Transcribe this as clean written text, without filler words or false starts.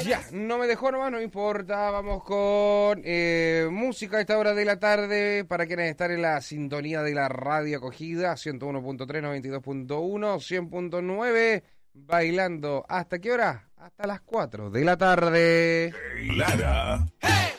Ya, no me dejó nomás, no importa. Vamos con música a esta hora de la tarde para quienes están en la sintonía de la radio acogida 101.3, 92.1, 100.9, bailando. ¿Hasta qué hora? Hasta las 4 de la tarde. Lara. ¡Hey!